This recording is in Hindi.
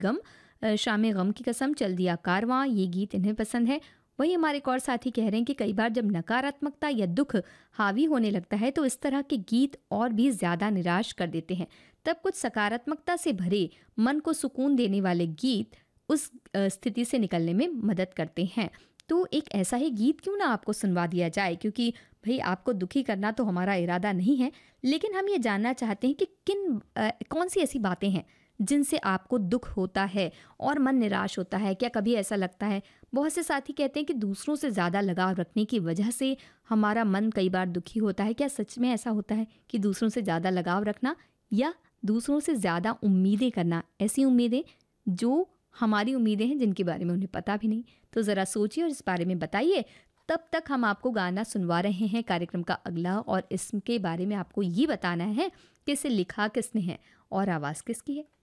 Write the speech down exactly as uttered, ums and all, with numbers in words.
गम, अ, शामे गम की कसम, चल दिया कारवां, ये गीत इन्हें पसंद है। वहीं हमारे एक और साथी कह रहे हैं कि कई बार जब नकारात्मकता या दुख हावी होने लगता है तो इस तरह के गीत और भी ज़्यादा निराश कर देते हैं। तब कुछ सकारात्मकता से भरे मन को सुकून देने वाले गीत उस अ, स्थिति से निकलने में मदद करते हैं। तो एक ऐसा ही गीत क्यों ना आपको सुनवा दिया जाए, क्योंकि भाई आपको दुखी करना तो हमारा इरादा नहीं है, लेकिन हम ये जानना चाहते हैं कि किन अ, कौन सी ऐसी बातें हैं जिनसे आपको दुख होता है और मन निराश होता है। क्या कभी ऐसा लगता है, बहुत से साथी कहते हैं कि दूसरों से ज़्यादा लगाव रखने की वजह से हमारा मन कई बार दुखी होता है। क्या सच में ऐसा होता है कि दूसरों से ज़्यादा लगाव रखना या दूसरों से ज़्यादा उम्मीदें करना, ऐसी उम्मीदें जो हमारी उम्मीदें हैं जिनके बारे में उन्हें पता भी नहीं? तो ज़रा सोचिए और इस बारे में बताइए। तब तक हम आपको गाना सुनवा रहे हैं कार्यक्रम का अगला, और इसके बारे में आपको ये बताना है कि इसे लिखा किसने है और आवाज़ किसकी है।